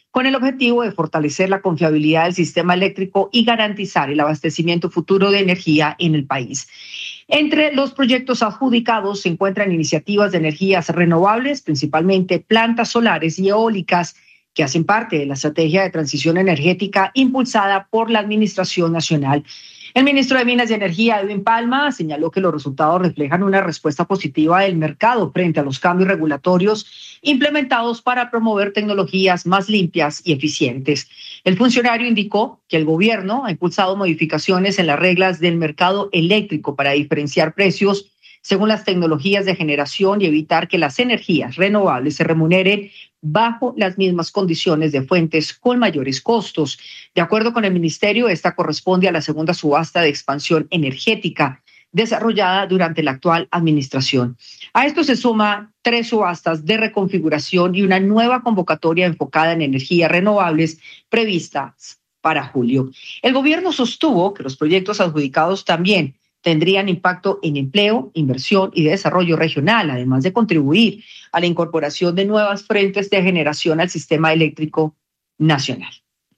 con el objetivo de fortalecer la confiabilidad del sistema eléctrico y garantizar el abastecimiento futuro de energía en el país. Entre los proyectos adjudicados se encuentran iniciativas de energías renovables, principalmente plantas solares y eólicas, que hacen parte de la estrategia de transición energética impulsada por la Administración Nacional. El ministro de Minas y Energía, Edwin Palma, señaló que los resultados reflejan una respuesta positiva del mercado frente a los cambios regulatorios implementados para promover tecnologías más limpias y eficientes. El funcionario indicó que el gobierno ha impulsado modificaciones en las reglas del mercado eléctrico para diferenciar precios según las tecnologías de generación y evitar que las energías renovables se remuneren bajo las mismas condiciones de fuentes con mayores costos. De acuerdo con el ministerio, esta corresponde a la segunda subasta de expansión energética desarrollada durante la actual administración. A esto se suma 3 subastas de reconfiguración y una nueva convocatoria enfocada en energías renovables previstas para julio. El gobierno sostuvo que los proyectos adjudicados también tendrían impacto en empleo, inversión y desarrollo regional, además de contribuir a la incorporación de nuevas fuentes de generación al sistema eléctrico nacional.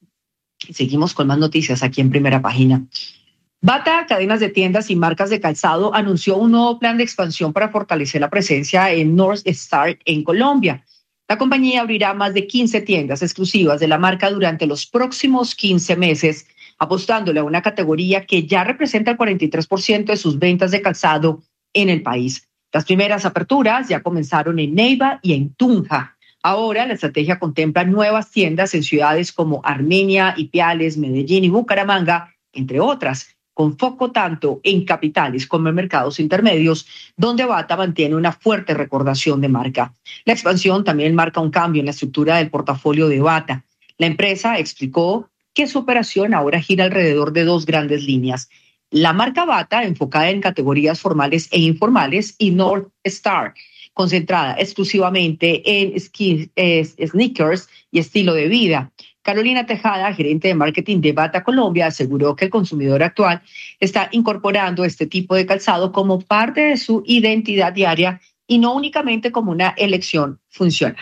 Seguimos con más noticias aquí en Primera Página. Bata, cadenas de tiendas y marcas de calzado, anunció un nuevo plan de expansión para fortalecer la presencia en North Star en Colombia. La compañía abrirá más de 15 tiendas exclusivas de la marca durante los próximos 15 meses, apostándole a una categoría que ya representa el 43% de sus ventas de calzado en el país. Las primeras aperturas ya comenzaron en Neiva y en Tunja. Ahora la estrategia contempla nuevas tiendas en ciudades como Armenia, Ipiales, Medellín y Bucaramanga, entre otras, con foco tanto en capitales como en mercados intermedios, donde Bata mantiene una fuerte recordación de marca. La expansión también marca un cambio en la estructura del portafolio de Bata. La empresa explicó que su operación ahora gira alrededor de 2 grandes líneas. La marca Bata, enfocada en categorías formales e informales, y North Star, concentrada exclusivamente en sneakers y estilo de vida. Carolina Tejada, gerente de marketing de Bata Colombia, aseguró que el consumidor actual está incorporando este tipo de calzado como parte de su identidad diaria y no únicamente como una elección funcional.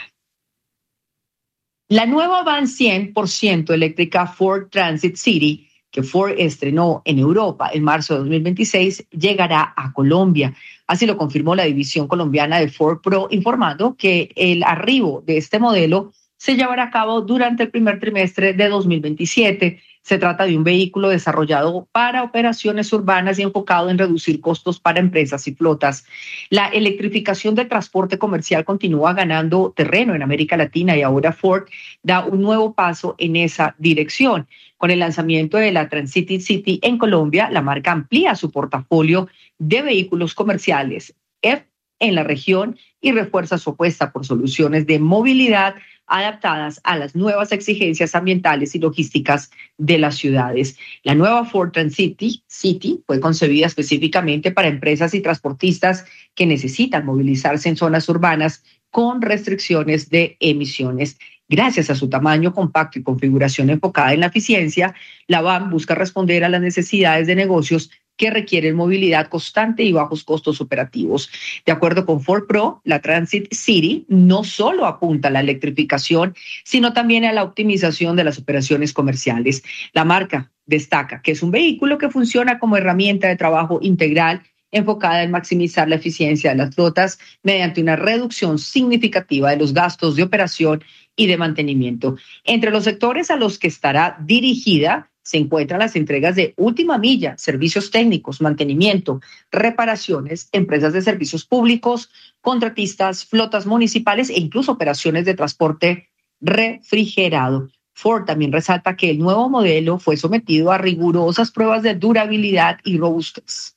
La nueva van 100% eléctrica Ford Transit City, que Ford estrenó en Europa en marzo de 2026, llegará a Colombia. Así lo confirmó la división colombiana de Ford Pro, informando que el arribo de este modelo se llevará a cabo durante el primer trimestre de 2027. Se trata de un vehículo desarrollado para operaciones urbanas y enfocado en reducir costos para empresas y flotas. La electrificación del transporte comercial continúa ganando terreno en América Latina y ahora Ford da un nuevo paso en esa dirección. Con el lanzamiento de la Transit City en Colombia, la marca amplía su portafolio de vehículos comerciales en la región y refuerza su apuesta por soluciones de movilidad adaptadas a las nuevas exigencias ambientales y logísticas de las ciudades. La nueva Ford Transit City fue concebida específicamente para empresas y transportistas que necesitan movilizarse en zonas urbanas con restricciones de emisiones. Gracias a su tamaño compacto y configuración enfocada en la eficiencia, la van busca responder a las necesidades de negocios que requieren movilidad constante y bajos costos operativos. De acuerdo con Ford Pro, la Transit City no solo apunta a la electrificación, sino también a la optimización de las operaciones comerciales. La marca destaca que es un vehículo que funciona como herramienta de trabajo integral enfocada en maximizar la eficiencia de las flotas mediante una reducción significativa de los gastos de operación y de mantenimiento. Entre los sectores a los que estará dirigida se encuentran las entregas de última milla, servicios técnicos, mantenimiento, reparaciones, empresas de servicios públicos, contratistas, flotas municipales e incluso operaciones de transporte refrigerado. Ford también resalta que el nuevo modelo fue sometido a rigurosas pruebas de durabilidad y robustez.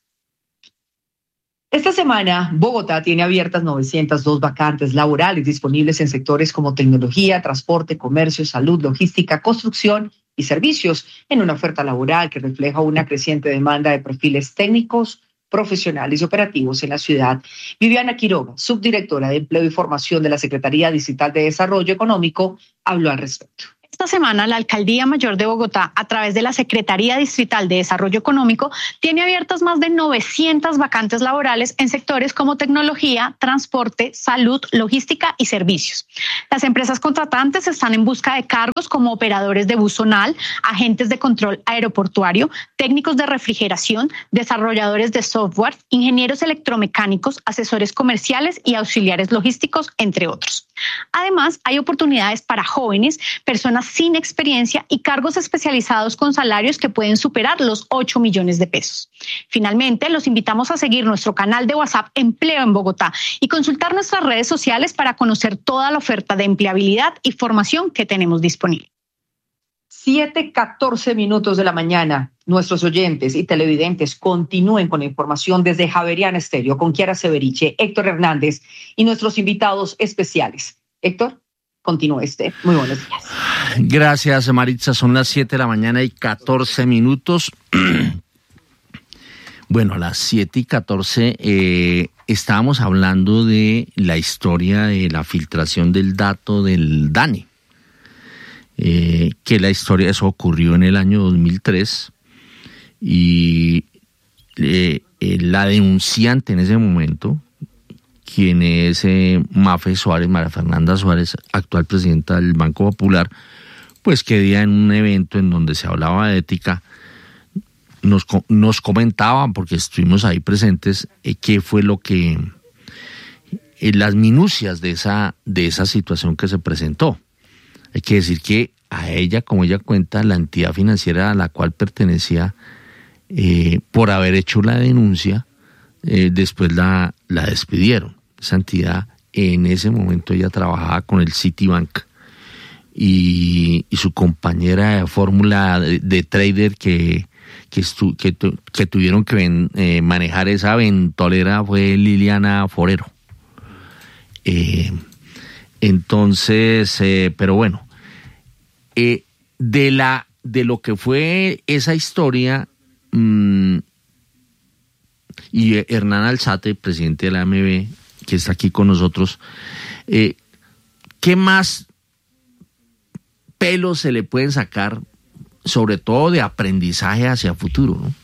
Esta semana, Bogotá tiene abiertas 902 vacantes laborales disponibles en sectores como tecnología, transporte, comercio, salud, logística, construcción y servicios, en una oferta laboral que refleja una creciente demanda de perfiles técnicos, profesionales y operativos en la ciudad. Viviana Quiroga, subdirectora de Empleo y Formación de la Secretaría Distrital de Desarrollo Económico, habló al respecto. Esta semana, la Alcaldía Mayor de Bogotá, a través de la Secretaría Distrital de Desarrollo Económico, tiene abiertas más de 900 vacantes laborales en sectores como tecnología, transporte, salud, logística y servicios. Las empresas contratantes están en busca de cargos como operadores de bus zonal, agentes de control aeroportuario, técnicos de refrigeración, desarrolladores de software, ingenieros electromecánicos, asesores comerciales y auxiliares logísticos, entre otros. Además, hay oportunidades para jóvenes, personas sin experiencia y cargos especializados con salarios que pueden superar los 8 millones de pesos. Finalmente, los invitamos a seguir nuestro canal de WhatsApp Empleo en Bogotá y consultar nuestras redes sociales para conocer toda la oferta de empleabilidad y formación que tenemos disponible. 7:14 de la mañana. Nuestros oyentes y televidentes continúen con la información desde Javeriana Estéreo con Kiara Severiche, Héctor Hernández y nuestros invitados especiales. Héctor, continúe Muy buenos días. Gracias, Maritza. Son las 7:14 a.m. Bueno, a las 7:14 estábamos hablando de la historia de la filtración del dato del DANE. Que la historia, eso ocurrió en el año 2003 y la denunciante en ese momento, quien es Mafe Suárez, María Fernanda Suárez, actual presidenta del Banco Popular, pues que día en un evento en donde se hablaba de ética, nos comentaban, porque estuvimos ahí presentes, qué fue lo que, las minucias de esa situación que se presentó. Hay que decir que a ella, como ella cuenta, la entidad financiera a la cual pertenecía, por haber hecho la denuncia, después la despidieron. Esa entidad, en ese momento ella trabajaba con el Citibank y su compañera de fórmula de trader que tuvieron que manejar esa ventolera fue Liliana Forero. Entonces, pero bueno, de lo que fue esa historia, y Hernán Alzate, presidente de la AMB, que está aquí con nosotros, ¿qué más pelos se le pueden sacar, sobre todo de aprendizaje hacia futuro, ¿no?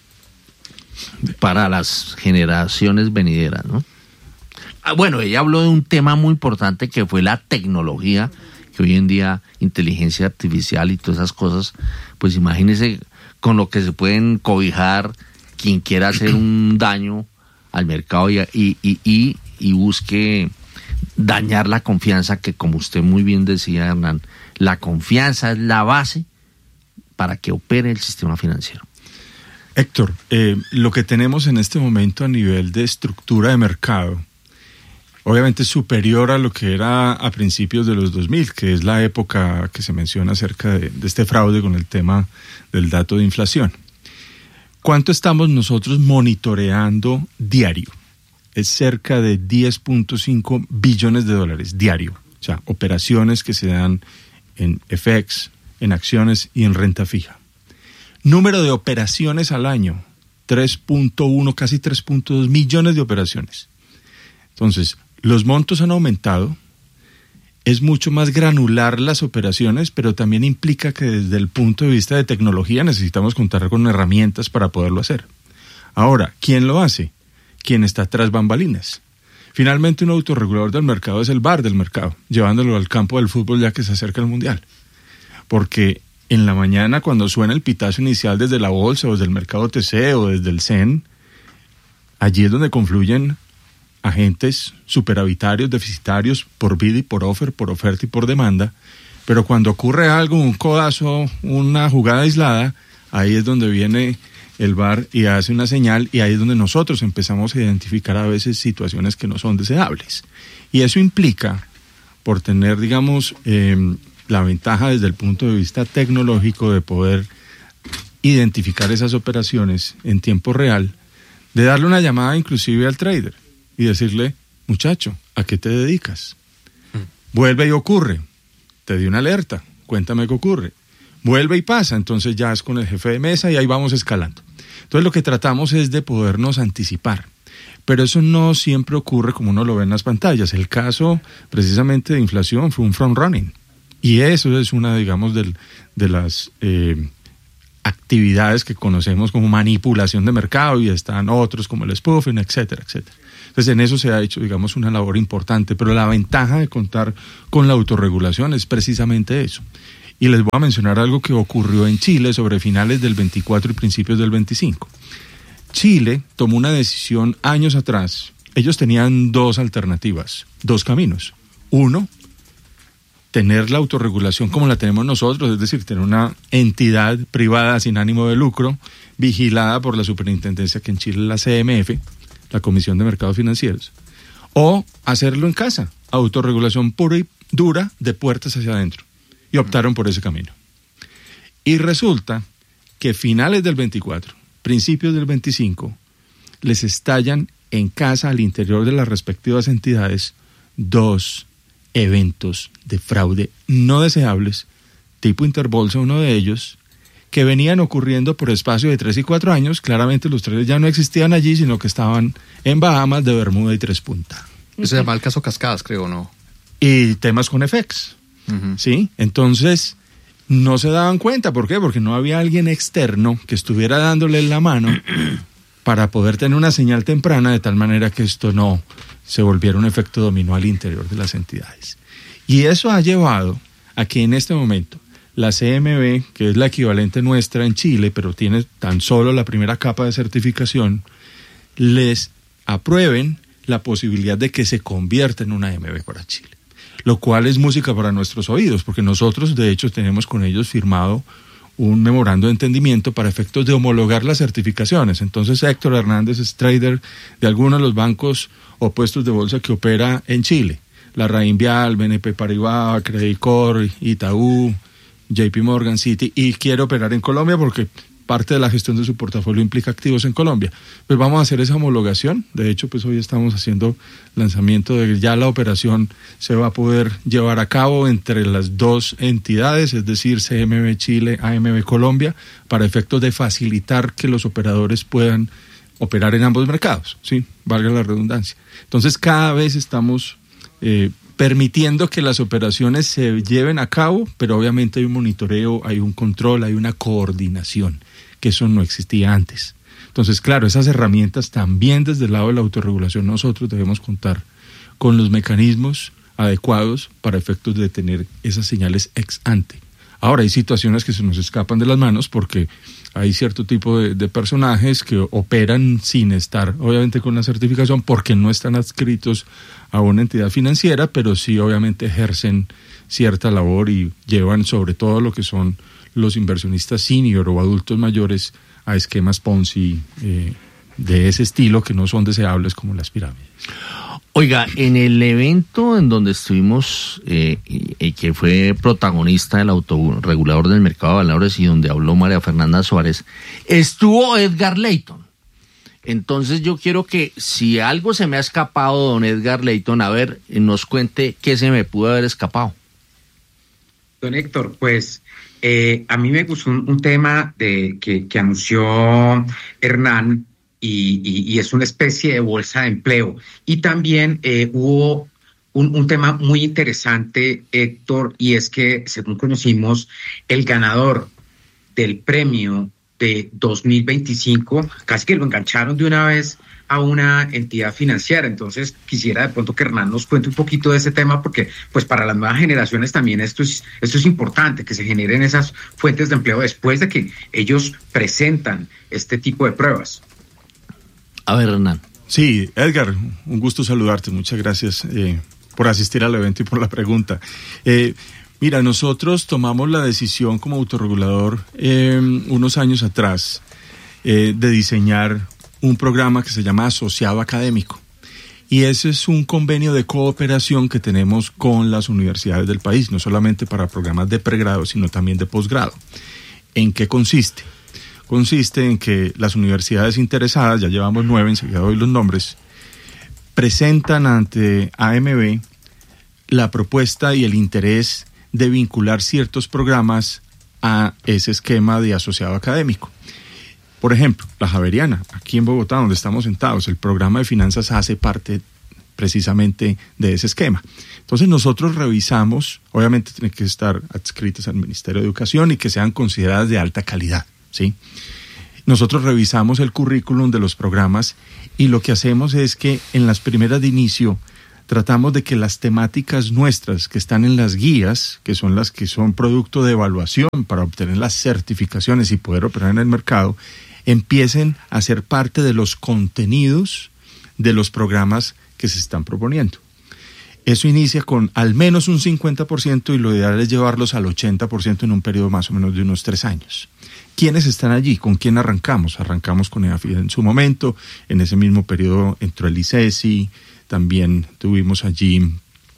Para las generaciones venideras, ¿no? Bueno, ella habló de un tema muy importante que fue la tecnología, que hoy en día inteligencia artificial y todas esas cosas, pues imagínese con lo que se pueden cobijar quien quiera hacer un daño al mercado y busque dañar la confianza, que como usted muy bien decía, Hernán, la confianza es la base para que opere el sistema financiero. Héctor, lo que tenemos en este momento a nivel de estructura de mercado, obviamente es superior a lo que era a principios de los 2000, que es la época que se menciona acerca de este fraude con el tema del dato de inflación. ¿Cuánto estamos nosotros monitoreando diario? Es cerca de 10.5 billones de dólares diario. O sea, operaciones que se dan en FX, en acciones y en renta fija. Número de operaciones al año, 3.1, casi 3.2 millones de operaciones. Entonces, los montos han aumentado, es mucho más granular las operaciones, pero también implica que desde el punto de vista de tecnología necesitamos contar con herramientas para poderlo hacer. Ahora, ¿quién lo hace? ¿Quién está tras bambalinas? Finalmente, un autorregulador del mercado es el VAR del mercado, llevándolo al campo del fútbol ya que se acerca el Mundial. Porque en la mañana, cuando suena el pitazo inicial desde la bolsa o desde el mercado OTC o desde el CEN, allí es donde confluyen agentes superavitarios, deficitarios, por bid y por offer, por oferta y por demanda, pero cuando ocurre algo, un codazo, una jugada aislada, ahí es donde viene el VAR y hace una señal, y ahí es donde nosotros empezamos a identificar a veces situaciones que no son deseables. Y eso implica, por tener, digamos, la ventaja desde el punto de vista tecnológico de poder identificar esas operaciones en tiempo real, de darle una llamada inclusive al trader y decirle, muchacho, ¿a qué te dedicas? Vuelve y ocurre, te di una alerta, cuéntame qué ocurre. Vuelve y pasa, entonces ya es con el jefe de mesa y ahí vamos escalando. Entonces lo que tratamos es de podernos anticipar, pero eso no siempre ocurre como uno lo ve en las pantallas. El caso precisamente de inflación fue un front running. Y eso es una, digamos, de las actividades que conocemos como manipulación de mercado, y están otros como el spoofing, etcétera, etcétera. Entonces en eso se ha hecho, digamos, una labor importante, pero la ventaja de contar con la autorregulación es precisamente eso. Y les voy a mencionar algo que ocurrió en Chile sobre finales del 24 y principios del 25. Chile tomó una decisión años atrás. Ellos tenían dos alternativas, dos caminos. Uno, tener la autorregulación como la tenemos nosotros, es decir, tener una entidad privada sin ánimo de lucro, vigilada por la superintendencia, que en Chile es la CMF, la Comisión de Mercados Financieros, o hacerlo en casa, autorregulación pura y dura de puertas hacia adentro, y optaron por ese camino. Y resulta que finales del 24, principios del 25, les estallan en casa, al interior de las respectivas entidades, dos eventos de fraude no deseables, tipo Interbolsa, uno de ellos, que venían ocurriendo por espacio de 3 y 4 años. Claramente los tres ya no existían allí, sino que estaban en Bahamas, de Bermuda y Tres Puntas. Se llama el caso Cascadas, creo, ¿no? Y temas con FX, ¿sí? Entonces, no se daban cuenta. ¿Por qué? Porque no había alguien externo que estuviera dándole la mano para poder tener una señal temprana, de tal manera que esto no se volviera un efecto dominó al interior de las entidades. Y eso ha llevado a que en este momento la CMB, que es la equivalente nuestra en Chile, pero tiene tan solo la primera capa de certificación, les aprueben la posibilidad de que se convierta en una AMB para Chile. Lo cual es música para nuestros oídos, porque nosotros de hecho tenemos con ellos firmado un memorando de entendimiento para efectos de homologar las certificaciones. Entonces Héctor Hernández es trader de algunos de los bancos o puestos de bolsa que opera en Chile. La Rainvial, BNP Paribas, Credit Corp, Itaú, JP Morgan, Citi, y quiere operar en Colombia porque parte de la gestión de su portafolio implica activos en Colombia. Pues vamos a hacer esa homologación. De hecho, pues hoy estamos haciendo lanzamiento de ya la operación se va a poder llevar a cabo entre las dos entidades, es decir, CMB Chile, AMB Colombia, para efectos de facilitar que los operadores puedan operar en ambos mercados, ¿sí? Valga la redundancia. Entonces, cada vez estamos permitiendo que las operaciones se lleven a cabo, pero obviamente hay un monitoreo, hay un control, hay una coordinación, que eso no existía antes. Entonces, claro, esas herramientas también desde el lado de la autorregulación nosotros debemos contar con los mecanismos adecuados para efectos de tener esas señales ex ante. Ahora, hay situaciones que se nos escapan de las manos porque hay cierto tipo de personajes que operan sin estar, obviamente, con la certificación porque no están adscritos a una entidad financiera, pero sí, obviamente, ejercen cierta labor y llevan sobre todo lo que son los inversionistas senior o adultos mayores a esquemas Ponzi de ese estilo que no son deseables como las pirámides. Oiga, en el evento en donde estuvimos, que fue protagonista el autorregulador del mercado de valores y donde habló María Fernanda Suárez, estuvo Edgar Layton. Entonces yo quiero que si algo se me ha escapado, don Edgar Layton, a ver, nos cuente qué se me pudo haber escapado. Don Héctor, pues a mí me gustó un tema que anunció Hernán, y es una especie de bolsa de empleo. Y también hubo un tema muy interesante, Héctor, y es que, según conocimos, el ganador del premio de 2025, casi que lo engancharon de una vez a una entidad financiera. Entonces quisiera de pronto que Hernán nos cuente un poquito de ese tema, porque pues para las nuevas generaciones también esto es importante, que se generen esas fuentes de empleo después de que ellos presentan este tipo de pruebas. A ver, Hernán. Sí, Edgar, un gusto saludarte. Muchas gracias por asistir al evento y por la pregunta. Mira, nosotros tomamos la decisión como autorregulador unos años atrás de diseñar un programa que se llama Asociado Académico. Y ese es un convenio de cooperación que tenemos con las universidades del país, no solamente para programas de pregrado, sino también de posgrado. ¿En qué consiste? Consiste en que las universidades interesadas, ya llevamos 9, enseguida doy los nombres, presentan ante AMB la propuesta y el interés de vincular ciertos programas a ese esquema de asociado académico. Por ejemplo, la Javeriana, aquí en Bogotá, donde estamos sentados, el programa de finanzas hace parte precisamente de ese esquema. Entonces nosotros revisamos, obviamente tienen que estar adscritas al Ministerio de Educación y que sean consideradas de alta calidad, ¿sí? Nosotros revisamos el currículum de los programas y lo que hacemos es que en las primeras de inicio tratamos de que las temáticas nuestras que están en las guías, que son las que son producto de evaluación para obtener las certificaciones y poder operar en el mercado, empiecen a ser parte de los contenidos de los programas que se están proponiendo. Eso inicia con al menos un 50% y lo ideal es llevarlos al 80% en un periodo más o menos de unos 3 años. ¿Quiénes están allí? ¿Con quién arrancamos? Arrancamos con EAFIDE en su momento, en ese mismo periodo entró el ICESI, también tuvimos allí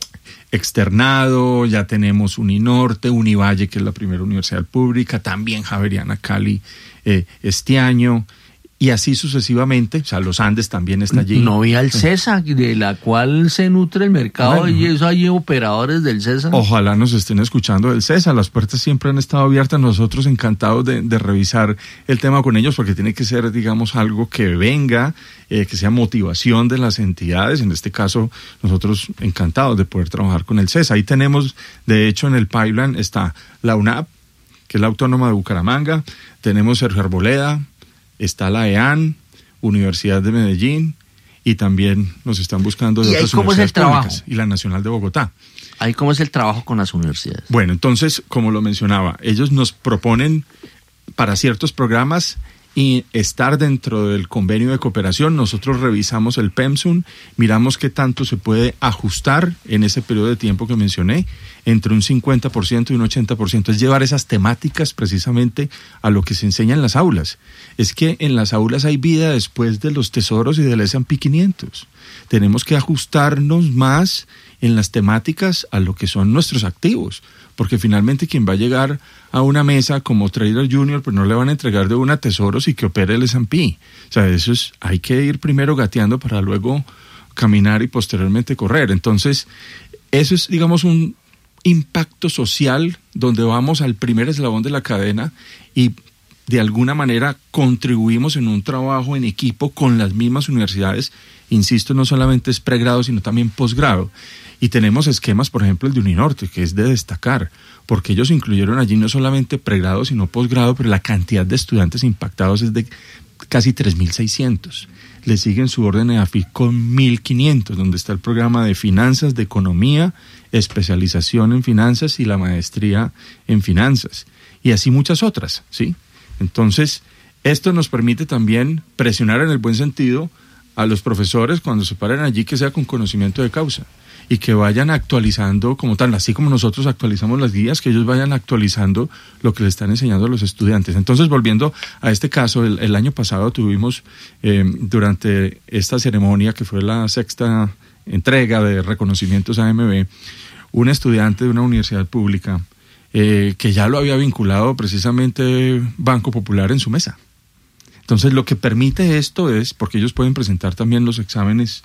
Externado, ya tenemos Uninorte, Univalle, que es la primera universidad pública, también Javeriana Cali este año, y así sucesivamente. O sea, los Andes también está allí. No vi al CESA, de la cual se nutre el mercado, bueno, y eso hay operadores del CESA. Ojalá nos estén escuchando del CESA, las puertas siempre han estado abiertas, nosotros encantados de revisar el tema con ellos, porque tiene que ser, digamos, algo que venga, que sea motivación de las entidades. En este caso, nosotros encantados de poder trabajar con el CESA. Ahí tenemos, de hecho, en el pipeline está la UNAP, que es la Autónoma de Bucaramanga, tenemos Sergio Arboleda, está la EAN, Universidad de Medellín, y también nos están buscando de otras universidades públicas, y la Nacional de Bogotá. ¿Ahí cómo es el trabajo con las universidades? Bueno, entonces, como lo mencionaba, ellos nos proponen para ciertos programas y estar dentro del convenio de cooperación. Nosotros revisamos el PEMSUM, miramos qué tanto se puede ajustar en ese periodo de tiempo que mencioné, entre un 50% y un 80%, es llevar esas temáticas precisamente a lo que se enseña en las aulas. Es que en las aulas hay vida después de los tesoros y del S&P 500. Tenemos que ajustarnos más en las temáticas a lo que son nuestros activos, porque finalmente quien va a llegar a una mesa como trader junior, pues no le van a entregar de una tesoros y que opere el S&P. O sea, eso es, hay que ir primero gateando para luego caminar y posteriormente correr. Entonces, eso es, digamos, un impacto social donde vamos al primer eslabón de la cadena y de alguna manera contribuimos en un trabajo en equipo con las mismas universidades. Insisto, no solamente es pregrado, sino también posgrado. Y tenemos esquemas, por ejemplo, el de Uninorte, que es de destacar, porque ellos incluyeron allí no solamente pregrado, sino posgrado, pero la cantidad de estudiantes impactados es de casi 3.600. Le siguen su orden EAFID con 1.500, donde está el programa de finanzas, de economía, especialización en finanzas y la maestría en finanzas. Y así muchas otras, ¿sí? Entonces, esto nos permite también presionar en el buen sentido a los profesores cuando se paren allí, que sea con conocimiento de causa y que vayan actualizando como tal, así como nosotros actualizamos las guías, que ellos vayan actualizando lo que le están enseñando a los estudiantes. Entonces, volviendo a este caso, el año pasado tuvimos durante esta ceremonia, que fue la 6ª entrega de reconocimientos AMB, un estudiante de una universidad pública que ya lo había vinculado precisamente Banco Popular en su mesa. Entonces, lo que permite esto es, porque ellos pueden presentar también los exámenes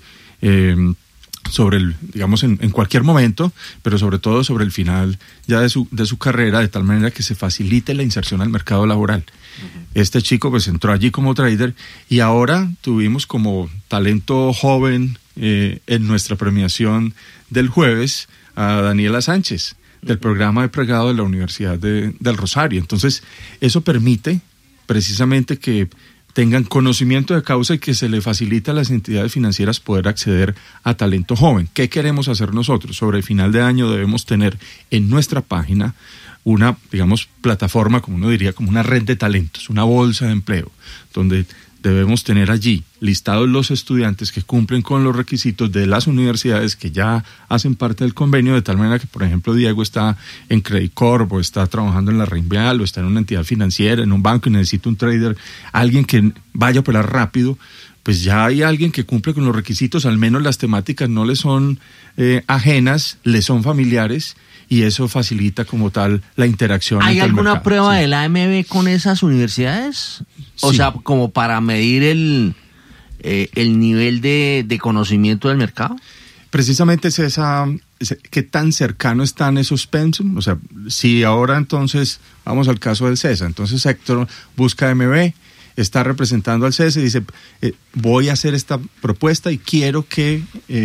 sobre el, digamos, en cualquier momento, pero sobre todo sobre el final ya de su carrera, de tal manera que se facilite la inserción al mercado laboral. Uh-huh. Este chico pues entró allí como trader y ahora tuvimos como talento joven en nuestra premiación del jueves a Daniela Sánchez, del programa de pregrado de la Universidad del Rosario. Entonces, eso permite precisamente que tengan conocimiento de causa y que se le facilita a las entidades financieras poder acceder a talento joven. ¿Qué queremos hacer nosotros? Sobre el final de año debemos tener en nuestra página una, digamos, plataforma, como uno diría, como una red de talentos, una bolsa de empleo, donde debemos tener allí listados los estudiantes que cumplen con los requisitos de las universidades que ya hacen parte del convenio, de tal manera que, por ejemplo, Diego está en Credit Corp o está trabajando en la Reinvial o está en una entidad financiera, en un banco y necesita un trader, alguien que vaya a operar rápido, pues ya hay alguien que cumple con los requisitos, al menos las temáticas no le son ajenas, le son familiares, y eso facilita como tal la interacción. ¿Hay alguna mercado, prueba sí, del AMB con esas universidades? O sí, sea, como para medir el nivel de conocimiento del mercado. Precisamente es qué tan cercano están esos pensum. O sea, si ahora entonces, vamos al caso del CESA, entonces Héctor busca AMB, está representando al CESE y dice, voy a hacer esta propuesta y quiero que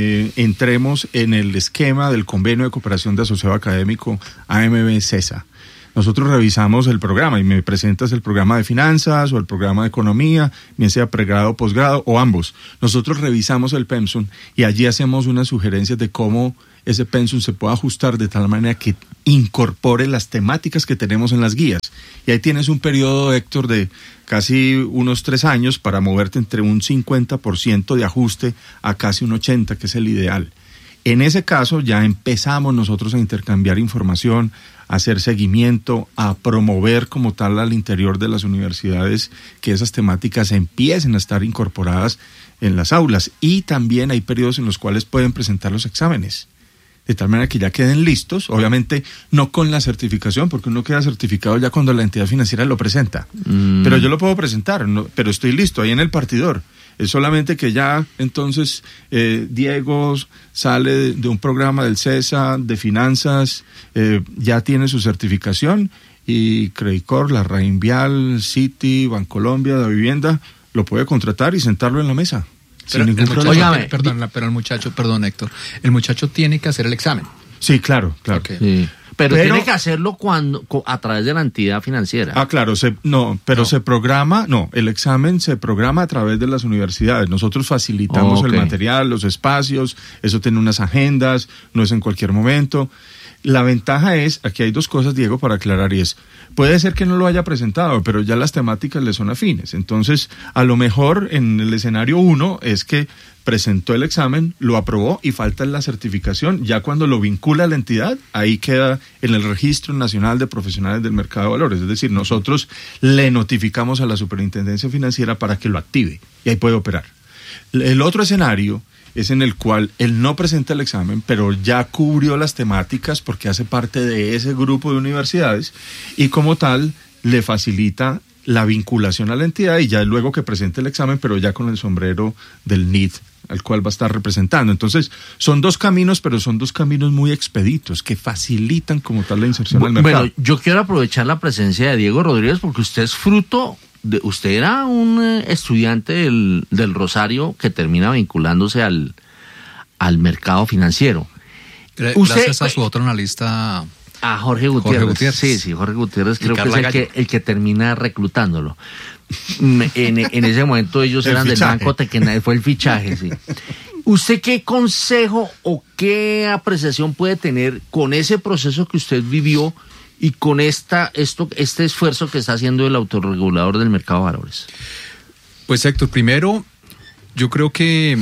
entremos en el esquema del convenio de cooperación de asociado académico AMB-CESA. Nosotros revisamos el programa y me presentas el programa de finanzas o el programa de economía, bien sea pregrado o posgrado o ambos. Nosotros revisamos el pensum y allí hacemos unas sugerencias de cómo ese pensum se puede ajustar de tal manera que incorpore las temáticas que tenemos en las guías. Y ahí tienes un periodo, Héctor, de casi unos 3 años para moverte entre un 50% de ajuste a casi un 80%, que es el ideal. En ese caso ya empezamos nosotros a intercambiar información, a hacer seguimiento, a promover como tal al interior de las universidades que esas temáticas empiecen a estar incorporadas en las aulas. Y también hay periodos en los cuales pueden presentar los exámenes, de tal manera que ya queden listos, obviamente no con la certificación, porque uno queda certificado ya cuando la entidad financiera lo presenta. Pero yo lo puedo presentar, pero estoy listo ahí en el partidor. Es solamente que ya entonces Diego sale de un programa del CESA, de finanzas, ya tiene su certificación y Credicor, la Rainvial, Citi, Bancolombia, de vivienda, lo puede contratar y sentarlo en la mesa. Pero sin ningún problema. Óigame, pero el muchacho, perdón Héctor, el muchacho tiene que hacer el examen. Sí, claro. Okay. Sí. Pero tiene que hacerlo a través de la entidad financiera. Ah, claro, se programa, el examen se programa a través de las universidades. Nosotros facilitamos el material, los espacios, eso tiene unas agendas, no es en cualquier momento. La ventaja es, aquí hay 2 cosas, Diego, para aclarar, y es, puede ser que no lo haya presentado, pero ya las temáticas le son afines. Entonces, a lo mejor en el escenario 1 es que presentó el examen, lo aprobó y falta la certificación. Ya cuando lo vincula a la entidad, ahí queda en el Registro Nacional de Profesionales del Mercado de Valores. Es decir, nosotros le notificamos a la Superintendencia Financiera para que lo active y ahí puede operar. El otro escenario es en el cual él no presenta el examen, pero ya cubrió las temáticas porque hace parte de ese grupo de universidades y como tal le facilita la vinculación a la entidad y ya luego que presente el examen, pero ya con el sombrero del NID al cual va a estar representando. Entonces, son 2 caminos, pero son 2 caminos muy expeditos que facilitan como tal la inserción al mercado. Bueno, yo quiero aprovechar la presencia de Diego Rodríguez porque usted es fruto usted era un estudiante del Rosario que termina vinculándose al mercado financiero. Gracias a su otro analista, a Jorge Gutiérrez. Sí, Jorge Gutiérrez creo que es el que termina reclutándolo. En ese momento ellos eran del banco, que fue el fichaje, sí. ¿Usted qué consejo o qué apreciación puede tener con ese proceso que usted vivió y con este esfuerzo que está haciendo el autorregulador del mercado de valores? Pues Héctor, primero yo creo que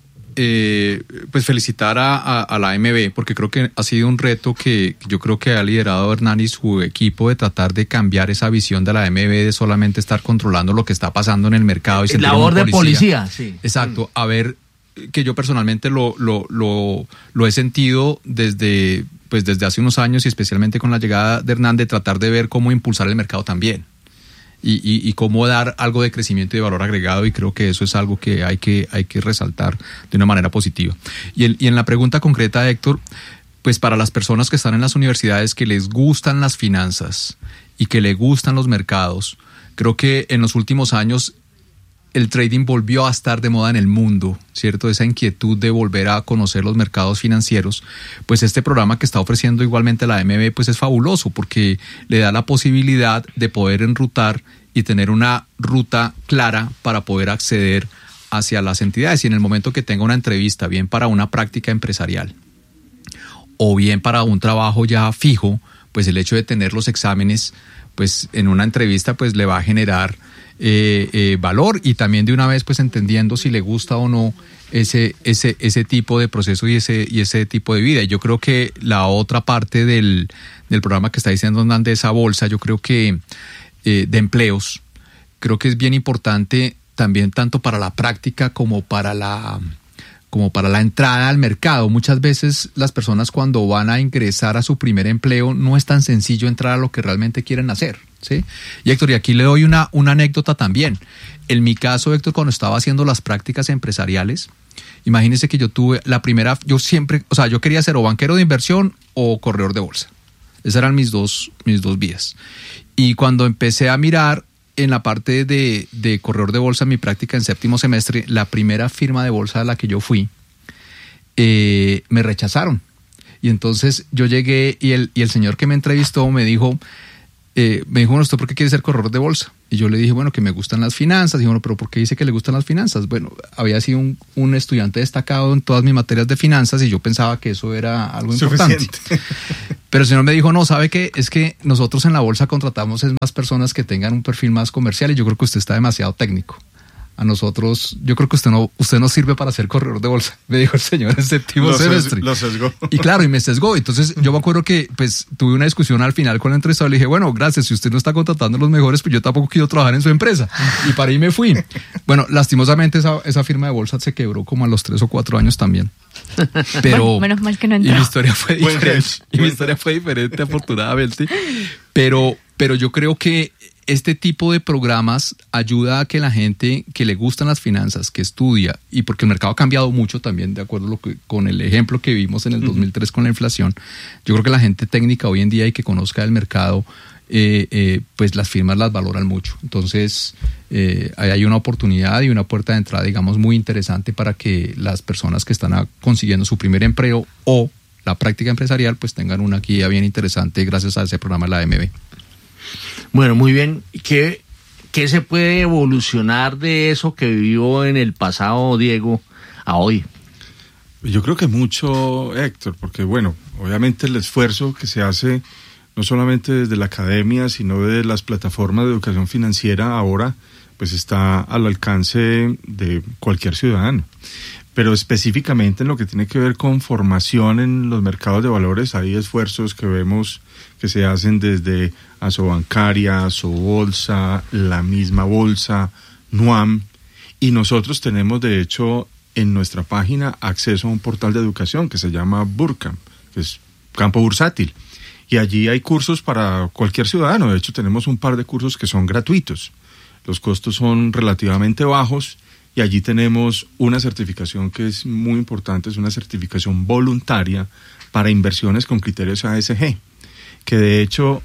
pues felicitar a la AMB, porque creo que ha sido un reto que yo creo que ha liderado Hernán y su equipo de tratar de cambiar esa visión de la AMB de solamente estar controlando lo que está pasando en el mercado y labor de policía, sí. Exacto, a ver, que yo personalmente lo he sentido desde hace unos años y especialmente con la llegada de Hernán, de tratar de ver cómo impulsar el mercado también y cómo dar algo de crecimiento y de valor agregado, y creo que eso es algo que hay que resaltar de una manera positiva. Y en la pregunta concreta, Héctor, pues para las personas que están en las universidades que les gustan las finanzas y que les gustan los mercados, creo que en los últimos años el trading volvió a estar de moda en el mundo, ¿cierto? Esa inquietud de volver a conocer los mercados financieros, pues este programa que está ofreciendo igualmente la AMB, pues es fabuloso porque le da la posibilidad de poder enrutar y tener una ruta clara para poder acceder hacia las entidades. Y en el momento que tenga una entrevista, bien para una práctica empresarial o bien para un trabajo ya fijo, pues el hecho de tener los exámenes, pues en una entrevista pues le va a generar valor, y también de una vez pues entendiendo si le gusta o no ese tipo de proceso y ese tipo de vida. Y yo creo que la otra parte del programa que está diciendo Hernán, de esa bolsa, yo creo que de empleos, creo que es bien importante también tanto para la práctica como para la entrada al mercado. Muchas veces las personas cuando van a ingresar a su primer empleo no es tan sencillo entrar a lo que realmente quieren hacer, ¿sí? Y Héctor, y aquí le doy una anécdota también. En mi caso, Héctor, cuando estaba haciendo las prácticas empresariales, imagínese que yo tuve yo quería ser o banquero de inversión o corredor de bolsa. Esas eran mis dos vías. Y cuando empecé a mirar en la parte de corredor de bolsa, en mi práctica en séptimo semestre, la primera firma de bolsa a la que yo fui, me rechazaron. Y entonces yo llegué y el señor que me entrevistó me dijo, bueno, ¿usted por qué quiere ser corredor de bolsa? Y yo le dije, bueno, que me gustan las finanzas. Y bueno, ¿pero por qué dice que le gustan las finanzas? Bueno, había sido un estudiante destacado en todas mis materias de finanzas y yo pensaba que eso era algo importante. Pero el señor me dijo, no, ¿sabe qué? Es que nosotros en la bolsa contratamos más personas que tengan un perfil más comercial y yo creo que usted está demasiado técnico. A nosotros, yo creo que usted no sirve para ser corredor de bolsa, me dijo el señor en séptimo semestre. Lo sesgó. Y claro, y me sesgó. Entonces yo me acuerdo que pues tuve una discusión al final con el entrevistador. Le dije, bueno, gracias, si usted no está contratando a los mejores, pues yo tampoco quiero trabajar en su empresa. Y para ahí me fui. Bueno, lastimosamente esa firma de bolsa se quebró como a los 3 o 4 años también. Pero bueno, menos mal que no entró. Y mi historia fue diferente. Mi historia fue diferente, afortunadamente. Pero yo creo que este tipo de programas ayuda a que la gente que le gustan las finanzas, que estudia, y porque el mercado ha cambiado mucho también, de acuerdo con el ejemplo que vimos en el 2003 con la inflación, yo creo que la gente técnica hoy en día y que conozca el mercado, pues las firmas las valoran mucho. Entonces, ahí hay una oportunidad y una puerta de entrada, digamos, muy interesante para que las personas que están consiguiendo su primer empleo o la práctica empresarial, pues tengan una guía bien interesante gracias a ese programa de la AMB. Bueno, muy bien. ¿Qué se puede evolucionar de eso que vivió en el pasado, Diego, a hoy? Yo creo que mucho, Héctor, porque bueno, obviamente el esfuerzo que se hace no solamente desde la academia, sino de las plataformas de educación financiera ahora, pues está al alcance de cualquier ciudadano. Pero específicamente en lo que tiene que ver con formación en los mercados de valores, hay esfuerzos que vemos que se hacen desde Asobancaria, Asobolsa, la misma bolsa, NUAM, y nosotros tenemos de hecho en nuestra página acceso a un portal de educación que se llama Burcamp, que es campo bursátil, y allí hay cursos para cualquier ciudadano. De hecho tenemos un par de cursos que son gratuitos, los costos son relativamente bajos, y allí tenemos una certificación que es muy importante, es una certificación voluntaria para inversiones con criterios ASG, que de hecho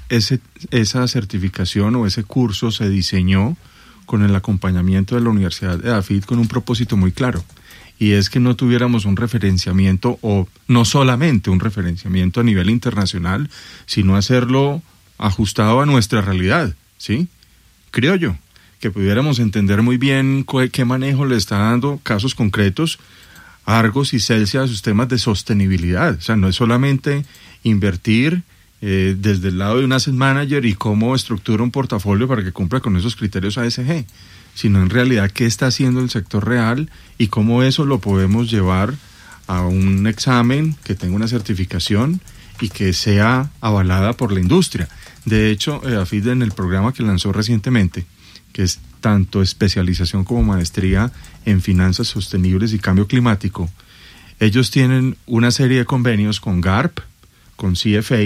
esa certificación o ese curso se diseñó con el acompañamiento de la Universidad de AFID con un propósito muy claro, y es que no tuviéramos un referenciamiento, o no solamente un referenciamiento a nivel internacional, sino hacerlo ajustado a nuestra realidad, ¿sí? Creo yo que pudiéramos entender muy bien qué manejo le está dando casos concretos Argos y Celsia a sus temas de sostenibilidad. O sea, no es solamente invertir desde el lado de un asset manager y cómo estructura un portafolio para que cumpla con esos criterios ASG, sino en realidad qué está haciendo el sector real y cómo eso lo podemos llevar a un examen que tenga una certificación y que sea avalada por la industria. De hecho, AFID en el programa que lanzó recientemente, que es tanto especialización como maestría en finanzas sostenibles y cambio climático, ellos tienen una serie de convenios con GARP, con CFA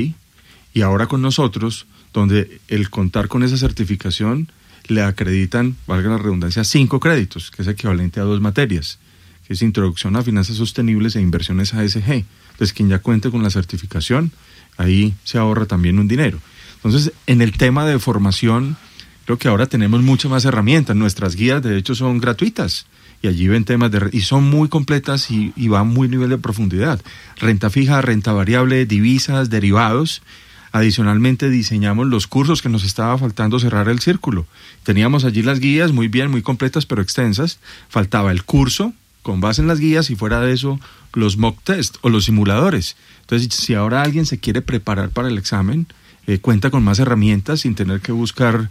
y ahora con nosotros, donde el contar con esa certificación le acreditan, valga la redundancia, 5 créditos, que es equivalente a 2 materias, que es Introducción a Finanzas Sostenibles e Inversiones ASG. Entonces, quien ya cuente con la certificación, ahí se ahorra también un dinero. Entonces, en el tema de formación, creo que ahora tenemos muchas más herramientas. Nuestras guías, de hecho, son gratuitas. Y allí ven temas y son muy completas y van muy nivel de profundidad. Renta fija, renta variable, divisas, derivados. Adicionalmente diseñamos los cursos que nos estaba faltando cerrar el círculo. Teníamos allí las guías muy bien, muy completas, pero extensas. Faltaba el curso con base en las guías y fuera de eso los mock test o los simuladores. Entonces, si ahora alguien se quiere preparar para el examen, cuenta con más herramientas sin tener que buscar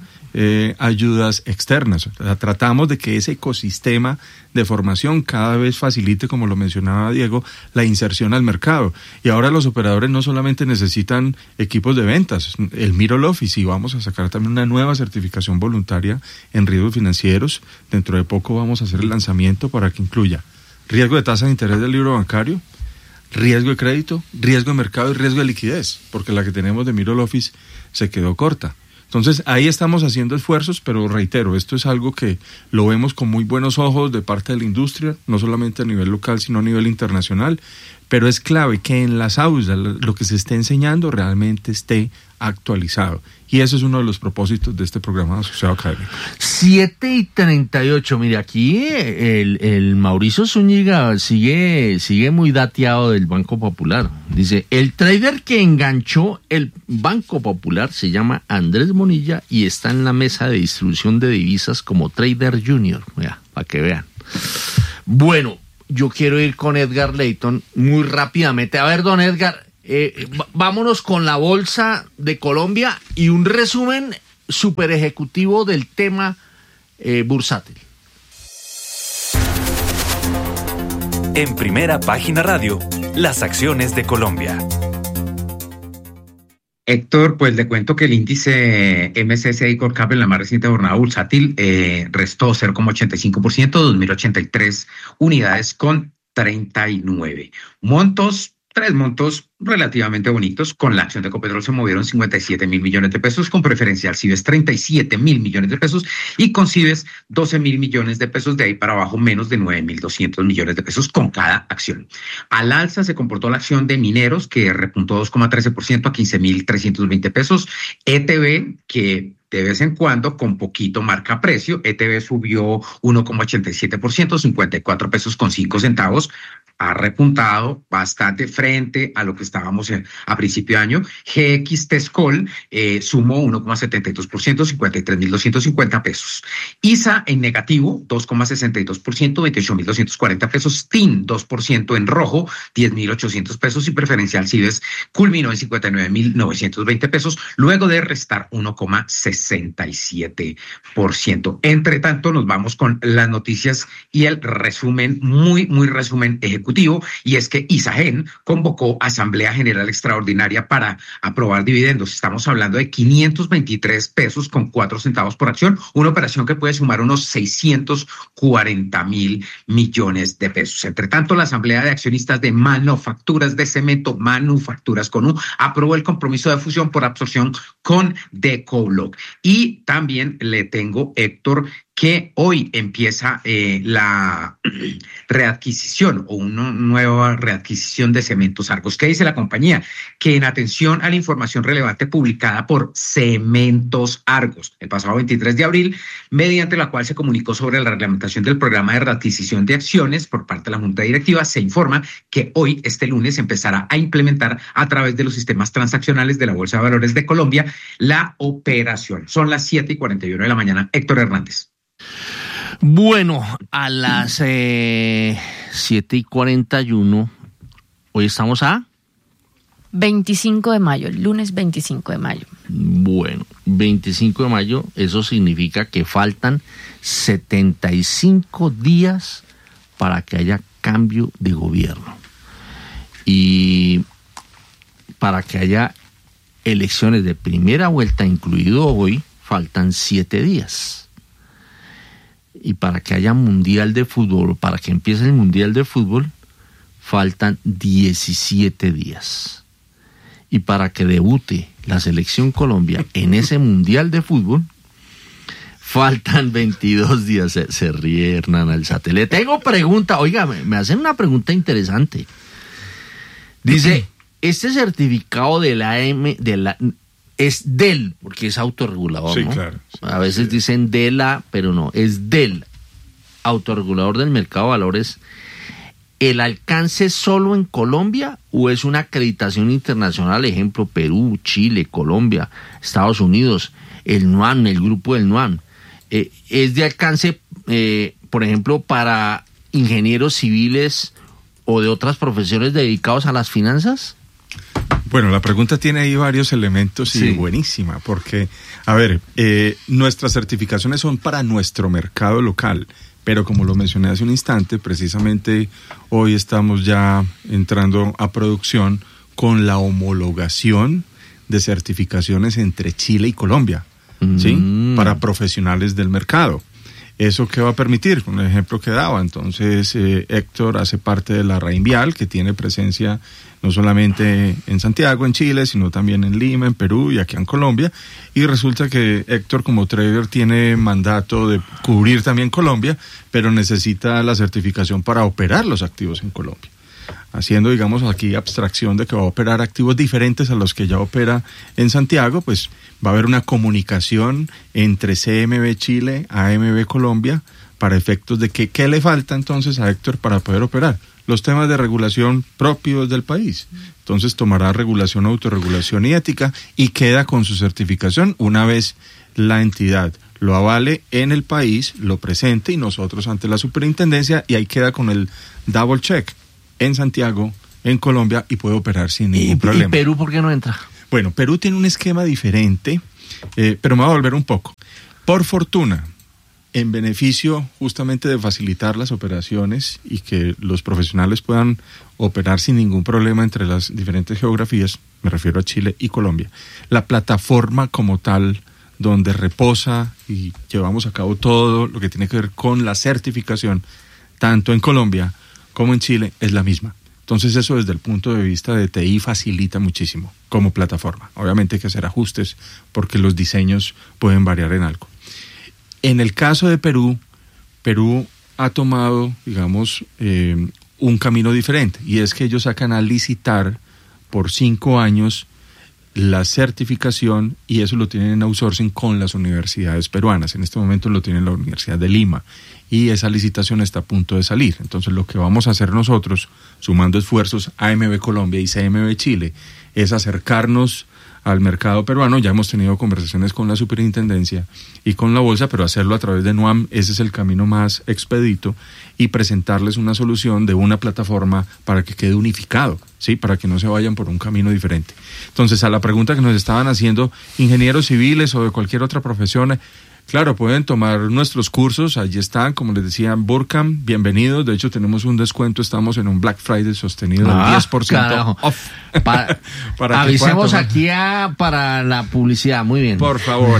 ayudas externas. O sea, tratamos de que ese ecosistema de formación cada vez facilite, como lo mencionaba Diego, la inserción al mercado. Y ahora los operadores no solamente necesitan equipos de ventas, el Middle Office, y vamos a sacar también una nueva certificación voluntaria en riesgos financieros. Dentro de poco vamos a hacer el lanzamiento para que incluya riesgo de tasa de interés del libro bancario, riesgo de crédito, riesgo de mercado y riesgo de liquidez, porque la que tenemos de Middle Office se quedó corta. Entonces ahí estamos haciendo esfuerzos, pero reitero, esto es algo que lo vemos con muy buenos ojos de parte de la industria, no solamente a nivel local, sino a nivel internacional, pero es clave que en las aulas lo que se esté enseñando realmente esté actualizado Y eso es uno de los propósitos de este programa asociado académico. 7:38. Mire, aquí el Mauricio Zúñiga sigue muy dateado del Banco Popular. Dice, el trader que enganchó el Banco Popular se llama Andrés Monilla y está en la mesa de distribución de divisas como trader junior. Mira, para que vean. Bueno, yo quiero ir con Edgar Leyton muy rápidamente. A ver, don Edgar, vámonos con la Bolsa de Colombia y un resumen super ejecutivo del tema bursátil. En Primera Página Radio, las acciones de Colombia. Héctor, pues le cuento que el índice MSCI Colcap en la más reciente jornada bursátil restó 0,85%, 2.083 unidades con 39 montos. Tres montos relativamente bonitos. Con la acción de Ecopetrol se movieron 57.000 millones de pesos, con preferencial Cibes 37.000 millones de pesos y con Cibes 12.000 millones de pesos. De ahí para abajo menos de 9.200 millones de pesos con cada acción. Al alza se comportó la acción de Mineros, que repuntó 2,13% a 15.320 pesos. ETB, que de vez en cuando, con poquito marca precio. ETB subió 1,87%, 54 pesos con 5 centavos. Ha repuntado bastante frente a lo que estábamos a principio de año. GX Tescol sumó 1,72%, 53.250 pesos. ISA en negativo, 2,62%, 28.240 pesos. TIN, 2% en rojo, 10.800 pesos. Y preferencial Cibes culminó en 59.920 pesos, luego de restar 1,67%. Entre tanto, nos vamos con las noticias y el resumen, muy resumen ejecutivo, y es que ISAGEN convocó Asamblea General Extraordinaria para aprobar dividendos. Estamos hablando de 523 pesos con 4 centavos por acción, una operación que puede sumar unos 640.000 millones de pesos. Entre tanto, la Asamblea de Accionistas de Manufacturas de Cemento, Manufacturas con U, aprobó el compromiso de fusión por absorción con Decobloc. Y también le tengo, Héctor, que hoy empieza la readquisición o una nueva readquisición de Cementos Argos. ¿Qué dice la compañía? Que en atención a la información relevante publicada por Cementos Argos el pasado 23 de abril, mediante la cual se comunicó sobre la reglamentación del programa de readquisición de acciones por parte de la Junta Directiva, se informa que hoy, este lunes, empezará a implementar a través de los sistemas transaccionales de la Bolsa de Valores de Colombia la operación. Son las 7:41 de la mañana. Héctor Hernández. Bueno, a las 7:41, hoy estamos a 25 de mayo, el lunes 25 de mayo. Bueno, 25 de mayo, eso significa que faltan 75 días para que haya cambio de gobierno. Y para que haya elecciones de primera vuelta, incluido hoy, faltan 7 días. Y para que haya mundial de fútbol, para que empiece el mundial de fútbol, faltan 17 días. Y para que debute la selección Colombia en ese mundial de fútbol, faltan 22 días. Se ríe Hernán Alzate. Le tengo pregunta, oiga, me hacen una pregunta interesante. Dice, este certificado de la es del, porque es autorregulador, sí, ¿no? Claro. Sí, a veces dicen de la, pero no, es del autorregulador del mercado de valores. ¿El alcance solo en Colombia o es una acreditación internacional? Ejemplo, Perú, Chile, Colombia, Estados Unidos, el NUAN, el grupo del NUAN. ¿Es de alcance, por ejemplo, para ingenieros civiles o de otras profesiones dedicados a las finanzas? Bueno, la pregunta tiene ahí varios elementos y sí, buenísima, porque, a ver, nuestras certificaciones son para nuestro mercado local, pero como lo mencioné hace un instante, precisamente hoy estamos ya entrando a producción con la homologación de certificaciones entre Chile y Colombia, ¿sí? Para profesionales del mercado. ¿Eso qué va a permitir? Un ejemplo que daba. Entonces, Héctor hace parte de la Reinvial, que tiene presencia no solamente en Santiago, en Chile, sino también en Lima, en Perú y aquí en Colombia. Y resulta que Héctor, como trader, tiene mandato de cubrir también Colombia, pero necesita la certificación para operar los activos en Colombia. haciendo, digamos, aquí abstracción de que va a operar activos diferentes a los que ya opera en Santiago, pues va a haber una comunicación entre CMB Chile, AMB Colombia, para efectos de que qué le falta entonces a Héctor para poder operar. Los temas de regulación propios del país. Entonces tomará regulación, autorregulación y ética y queda con su certificación una vez la entidad lo avale en el país, lo presente y nosotros ante la superintendencia, y ahí queda con el double check en Santiago, en Colombia, y puede operar sin ningún problema. ¿Y Perú por qué no entra? Bueno, Perú tiene un esquema diferente, pero me voy a volver un poco. Por fortuna, en beneficio justamente de facilitar las operaciones y que los profesionales puedan operar sin ningún problema entre las diferentes geografías, me refiero a Chile y Colombia, la plataforma como tal, donde reposa y llevamos a cabo todo lo que tiene que ver con la certificación, tanto en Colombia como en Chile, es la misma. Entonces eso desde el punto de vista de TI facilita muchísimo como plataforma. Obviamente hay que hacer ajustes porque los diseños pueden variar en algo. En el caso de Perú, Perú ha tomado, digamos, un camino diferente, y es que ellos sacan a licitar por 5 años la certificación, y eso lo tienen en outsourcing con las universidades peruanas. En este momento lo tiene la Universidad de Lima, y esa licitación está a punto de salir. Entonces lo que vamos a hacer nosotros, sumando esfuerzos AMB Colombia y CMB Chile, es acercarnos al mercado peruano. Ya hemos tenido conversaciones con la superintendencia y con la bolsa, pero hacerlo a través de NUAM, ese es el camino más expedito, y presentarles una solución de una plataforma para que quede unificado, ¿sí? Para que no se vayan por un camino diferente. Entonces, a la pregunta que nos estaban haciendo ingenieros civiles o de cualquier otra profesión, claro, pueden tomar nuestros cursos, allí están, como les decía, Burkham, bienvenidos. De hecho, tenemos un descuento, estamos en un Black Friday sostenido del 10% off. Para avisemos aquí para la publicidad, muy bien. Por favor.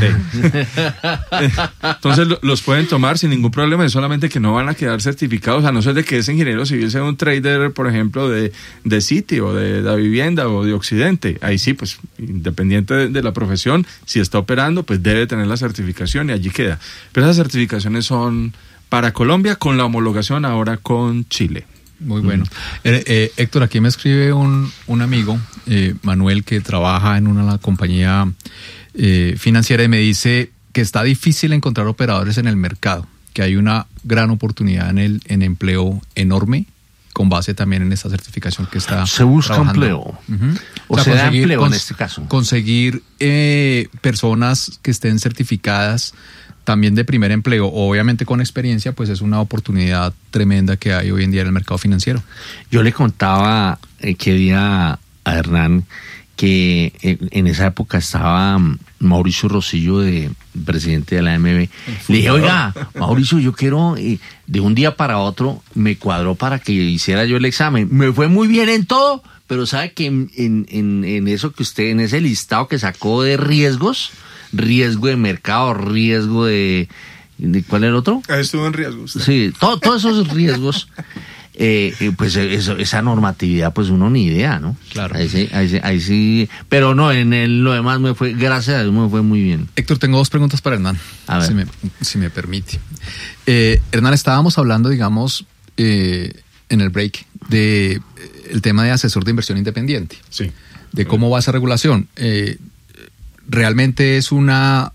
Entonces, los pueden tomar sin ningún problema, es solamente que no van a quedar certificados, a no ser de que ese ingeniero civil sea un trader, por ejemplo, de Citi o de la vivienda o de Occidente. Ahí sí, pues, independiente de la profesión, si está operando, pues debe tener la certificación y allí queda. Pero esas certificaciones son para Colombia con la homologación ahora con Chile. Muy bueno. Héctor, aquí me escribe un amigo, Manuel, que trabaja en una compañía financiera, y me dice que está difícil encontrar operadores en el mercado, que hay una gran oportunidad en empleo enorme, con base también en esta certificación que está se busca trabajando. Empleo. O sea, da empleo en este caso. Conseguir personas que estén certificadas también de primer empleo, obviamente con experiencia, pues es una oportunidad tremenda que hay hoy en día en el mercado financiero. Yo le contaba que día a Hernán que en esa época estaba Mauricio Rosillo, de presidente de la AMB. Le dije, oiga, Mauricio, yo quiero, de un día para otro, me cuadró para que hiciera yo el examen. Me fue muy bien en todo, pero sabe que en eso que usted, en ese listado que sacó de riesgos, riesgo de mercado, riesgo de ¿cuál era el otro? Estuvo en riesgo usted. Sí, todos esos riesgos, pues esa normatividad, pues uno ni idea, ¿no? Claro. Ahí sí, pero no, lo demás me fue, gracias a Dios, me fue muy bien. Héctor, tengo 2 preguntas para Hernán, a ver. si me permite. Hernán, estábamos hablando, digamos, en el break, de el tema de asesor de inversión independiente. Sí. De cómo va esa regulación. Realmente es una,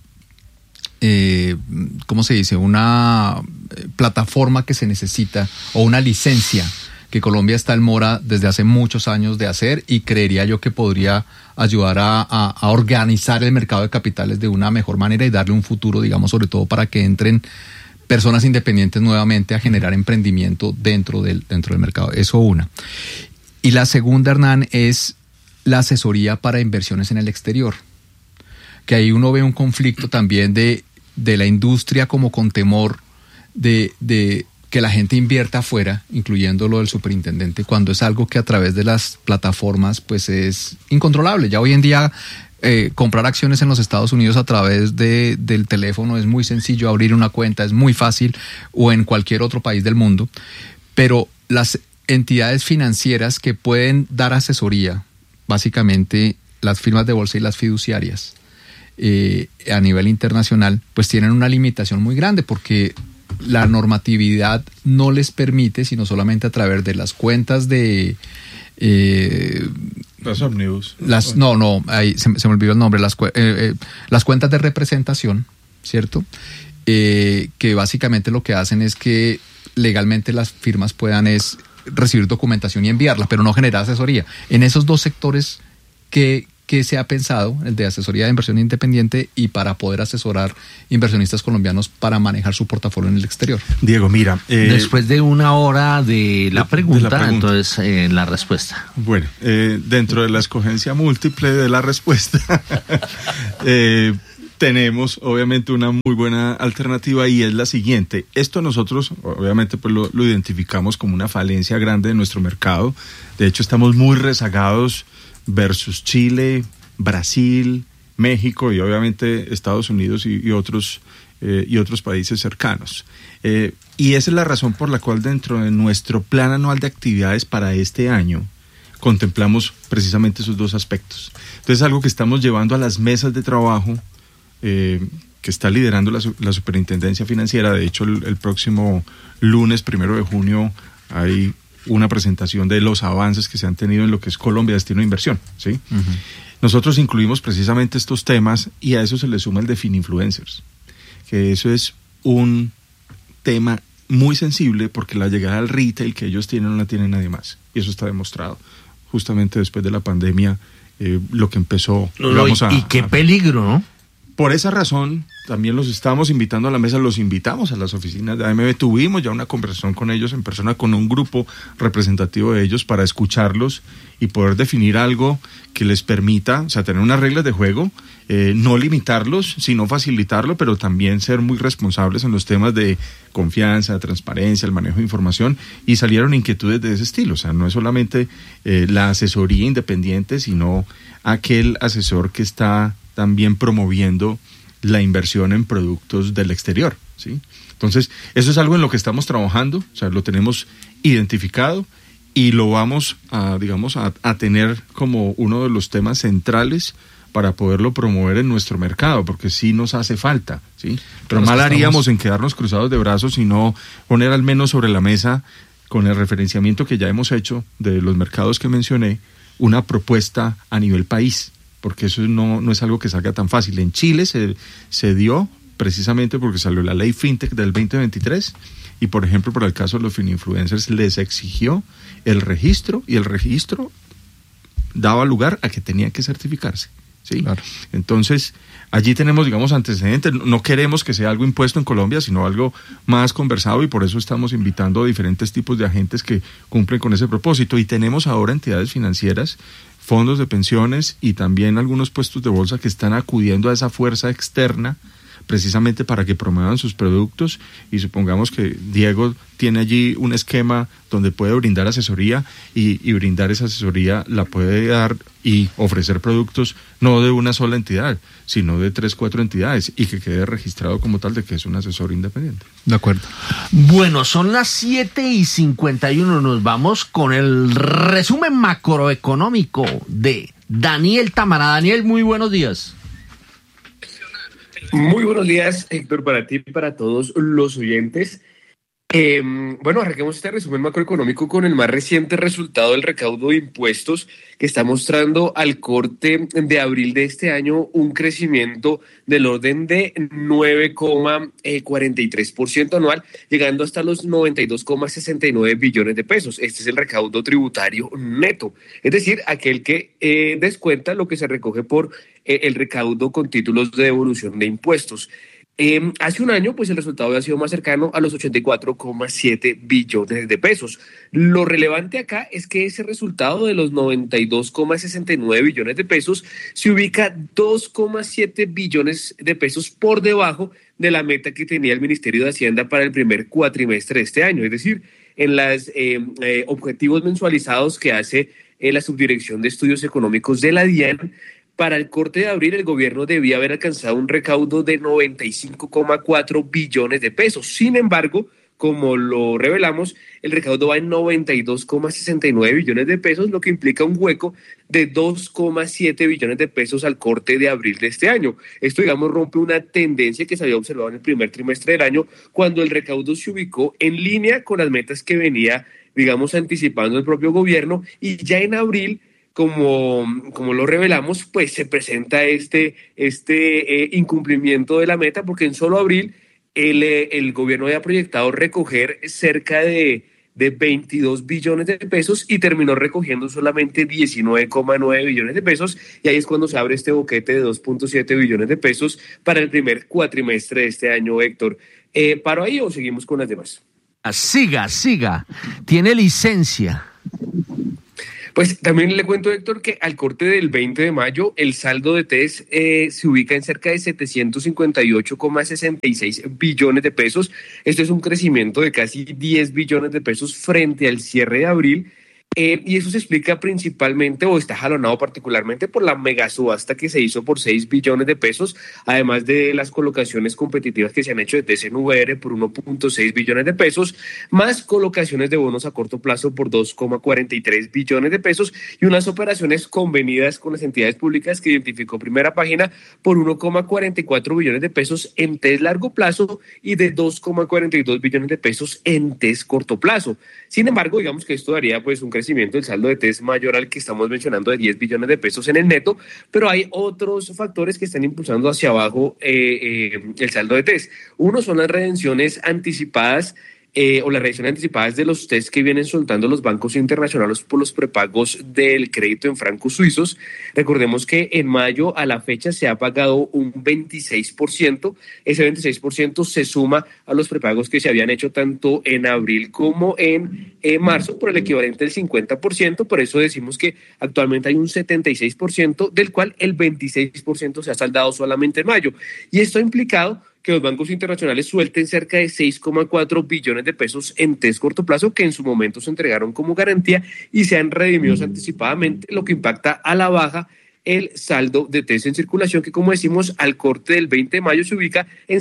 ¿cómo se dice? Una plataforma que se necesita, o una licencia que Colombia está en mora desde hace muchos años de hacer, y creería yo que podría ayudar a organizar el mercado de capitales de una mejor manera y darle un futuro, digamos, sobre todo para que entren personas independientes nuevamente a generar emprendimiento dentro del mercado. Eso una. Y la segunda, Hernán, es la asesoría para inversiones en el exterior. Que ahí uno ve un conflicto también de la industria, como con temor de que la gente invierta afuera, incluyendo lo del superintendente, cuando es algo que a través de las plataformas pues es incontrolable. Ya hoy en día comprar acciones en los Estados Unidos a través del teléfono es muy sencillo, abrir una cuenta es muy fácil, o en cualquier otro país del mundo, pero las entidades financieras que pueden dar asesoría, básicamente las firmas de bolsa y las fiduciarias, a nivel internacional, pues tienen una limitación muy grande, porque la normatividad no les permite, sino solamente a través de las cuentas de... Las ómnibus. Ahí se me olvidó el nombre, las cuentas de representación, ¿cierto? Que básicamente lo que hacen es que legalmente las firmas puedan recibir documentación y enviarla, pero no generar asesoría. En esos dos sectores que se ha pensado, el de asesoría de inversión independiente y para poder asesorar inversionistas colombianos para manejar su portafolio en el exterior. Diego, mira... después de una hora de la pregunta, entonces la respuesta. Bueno, dentro de la escogencia múltiple de la respuesta, tenemos obviamente una muy buena alternativa y es la siguiente. Esto nosotros obviamente pues lo identificamos como una falencia grande de nuestro mercado. De hecho, estamos muy rezagados versus Chile, Brasil, México y obviamente Estados Unidos y otros países cercanos. Y esa es la razón por la cual dentro de nuestro plan anual de actividades para este año contemplamos precisamente esos dos aspectos. Entonces, algo que estamos llevando a las mesas de trabajo que está liderando la Superintendencia Financiera. De hecho, el próximo lunes 1 de junio hay una presentación de los avances que se han tenido en lo que es Colombia Destino de Inversión, ¿sí? Uh-huh. Nosotros incluimos precisamente estos temas y a eso se le suma el de Fininfluencers, que eso es un tema muy sensible porque la llegada al retail que ellos tienen no la tiene nadie más y eso está demostrado. Justamente después de la pandemia, lo que empezó... y qué peligro, ¿no? Por esa razón, también los estamos invitando a la mesa, los invitamos a las oficinas de AMB. Tuvimos ya una conversación con ellos en persona, con un grupo representativo de ellos para escucharlos y poder definir algo que les permita, o sea, tener unas reglas de juego, no limitarlos, sino facilitarlo, pero también ser muy responsables en los temas de confianza, transparencia, el manejo de información, y salieron inquietudes de ese estilo. O sea, no es solamente la asesoría independiente, sino aquel asesor que está también promoviendo la inversión en productos del exterior, ¿sí? Entonces, eso es algo en lo que estamos trabajando, o sea, lo tenemos identificado y lo vamos a tener como uno de los temas centrales para poderlo promover en nuestro mercado, porque sí nos hace falta, ¿sí? Pero mal haríamos en quedarnos cruzados de brazos y no poner al menos sobre la mesa, con el referenciamiento que ya hemos hecho de los mercados que mencioné, una propuesta a nivel país, porque eso no es algo que salga tan fácil. En Chile se dio precisamente porque salió la ley FinTech del 2023 y, por ejemplo, para el caso de los Fininfluencers les exigió el registro y el registro daba lugar a que tenía que certificarse, ¿sí? Claro. Entonces, allí tenemos, digamos, antecedentes. No queremos que sea algo impuesto en Colombia, sino algo más conversado y por eso estamos invitando a diferentes tipos de agentes que cumplen con ese propósito. Y tenemos ahora entidades financieras, fondos de pensiones y también algunos puestos de bolsa que están acudiendo a esa fuerza externa precisamente para que promuevan sus productos y supongamos que Diego tiene allí un esquema donde puede brindar asesoría y brindar esa asesoría la puede dar y ofrecer productos no de una sola entidad, sino de 3, 4 entidades y que quede registrado como tal de que es un asesor independiente. De acuerdo. Bueno, son las 7:51, nos vamos con el resumen macroeconómico de Daniel Támara. Daniel, muy buenos días. Muy buenos días, Héctor, para ti y para todos los oyentes. Bueno, arranquemos este resumen macroeconómico con el más reciente resultado del recaudo de impuestos que está mostrando al corte de abril de este año un crecimiento del orden de 9,43% anual, llegando hasta los 92,69 billones de pesos. Este es el recaudo tributario neto, es decir, aquel que descuenta lo que se recoge por el recaudo con títulos de devolución de impuestos. Hace un año, pues el resultado había sido más cercano a los 84,7 billones de pesos. Lo relevante acá es que ese resultado de los 92,69 billones de pesos se ubica 2,7 billones de pesos por debajo de la meta que tenía el Ministerio de Hacienda para el primer cuatrimestre de este año. Es decir, en los objetivos mensualizados que hace la Subdirección de Estudios Económicos de la DIAN, para el corte de abril, el gobierno debía haber alcanzado un recaudo de 95,4 billones de pesos. Sin embargo, como lo revelamos, el recaudo va en 92,69 billones de pesos, lo que implica un hueco de 2,7 billones de pesos al corte de abril de este año. Esto, digamos, rompe una tendencia que se había observado en el primer trimestre del año, cuando el recaudo se ubicó en línea con las metas que venía, digamos, anticipando el propio gobierno, y ya en abril, como lo revelamos, pues se presenta este incumplimiento de la meta, porque en solo abril el gobierno había proyectado recoger cerca de 22 billones de pesos y terminó recogiendo solamente 19,9 billones de pesos, y ahí es cuando se abre este boquete de 2,7 billones de pesos para el primer cuatrimestre de este año, Héctor. ¿Paro ahí o seguimos con las demás? Siga. Tiene licencia. Pues también le cuento, Héctor, que al corte del 20 de mayo el saldo de TES se ubica en cerca de 758,66 billones de pesos. Esto es un crecimiento de casi 10 billones de pesos frente al cierre de abril. Y eso se explica principalmente, o está jalonado particularmente, por la mega subasta que se hizo por 6 billones de pesos, además de las colocaciones competitivas que se han hecho de TES en VR por 1,6 billones de pesos, más colocaciones de bonos a corto plazo por 2,43 billones de pesos y unas operaciones convenidas con las entidades públicas que identificó Primera Página por 1,44 billones de pesos en TES largo plazo y de 2,42 billones de pesos en TES corto plazo. Sin embargo, digamos que esto daría pues un crecimiento del saldo de TES mayor al que estamos mencionando, de 10 billones de pesos en el neto, pero hay otros factores que están impulsando hacia abajo el saldo de TES. Uno son las redenciones anticipadas o las redenciones anticipadas de los TES que vienen soltando los bancos internacionales por los prepagos del crédito en francos suizos. Recordemos que en mayo a la fecha se ha pagado un 26%. Ese 26% se suma a los prepagos que se habían hecho tanto en abril como en marzo por el equivalente del 50%. Por eso decimos que actualmente hay un 76%, del cual el 26% se ha saldado solamente en mayo. Y esto ha implicado que los bancos internacionales suelten cerca de 6,4 billones de pesos en TES corto plazo que en su momento se entregaron como garantía y sean redimidos anticipadamente, lo que impacta a la baja el saldo de TES en circulación, que como decimos al corte del 20 de mayo se ubica en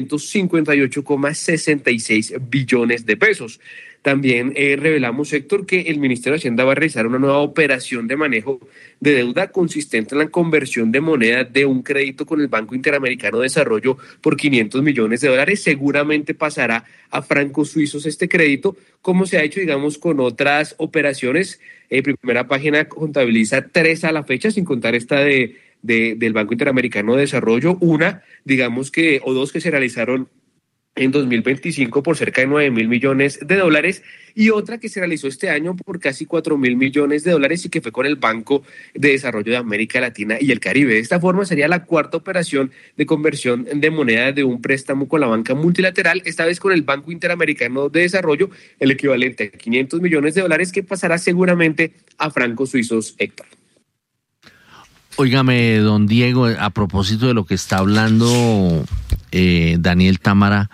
758,66 billones de pesos. También revelamos, Héctor, que el Ministerio de Hacienda va a realizar una nueva operación de manejo de deuda consistente en la conversión de moneda de un crédito con el Banco Interamericano de Desarrollo por $500 millones. Seguramente pasará a francos suizos este crédito, como se ha hecho, digamos, con otras operaciones. Primera Página contabiliza 3 a la fecha, sin contar esta del Banco Interamericano de Desarrollo. Una, digamos que, o 2 que se realizaron en 2025 por cerca de $9,000 millones y otra que se realizó este año por casi $4,000 millones y que fue con el Banco de Desarrollo de América Latina y el Caribe. De esta forma sería la cuarta operación de conversión de moneda de un préstamo con la banca multilateral, esta vez con el Banco Interamericano de Desarrollo, el equivalente a $500 millones que pasará seguramente a francos suizos, Héctor. Óigame, don Diego, a propósito de lo que está hablando Daniel Támara,